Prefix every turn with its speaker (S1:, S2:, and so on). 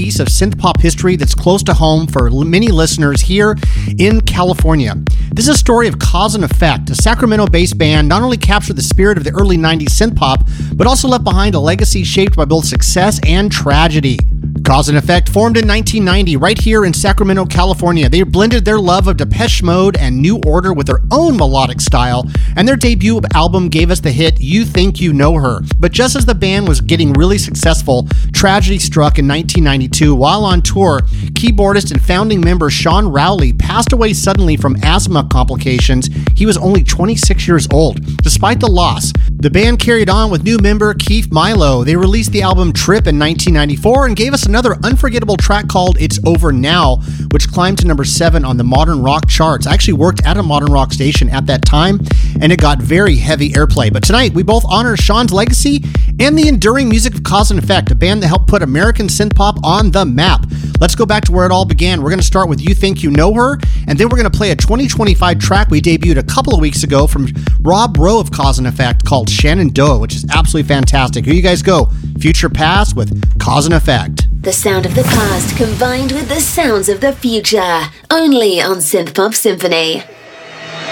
S1: piece of synth-pop history that's close to home for many listeners here in California. This is a story of Cause and Effect, a Sacramento-based band not only captured the spirit of the early 90s synth-pop, but also left behind a legacy shaped by both success and tragedy. Cause and Effect formed in 1990 right here in Sacramento, California. They blended their love of Depeche Mode and New Order with their own melodic style, and their debut album gave us the hit You Think You Know Her. But just as the band was getting really successful, tragedy struck in 1992. While on tour, keyboardist and founding member Sean Rowley passed away suddenly from asthma complications. He was only 26 years old. Despite the loss, the band carried on with new member Keith Milo. They released the album Trip in 1994 and gave us another unforgettable track called It's Over Now, which climbed to number 7 on the modern rock charts. I actually worked at a modern rock station at that time, and it got very heavy airplay. But tonight, we both honor Sean's legacy and the enduring music of Cause and Effect, a band that helped put American synth-pop on the map. Let's go back to where it all began. We're going to start with You Think You Know Her, and then we're going to play a 2025 track we debuted a couple of weeks ago from Rob Rowe of Cause and Effect called Shenandoah, which is absolutely fantastic. Here you guys go. Future Past with Cause and Effect.
S2: The sound of the past combined with the sounds of the future. Only on Synthpop Symphony.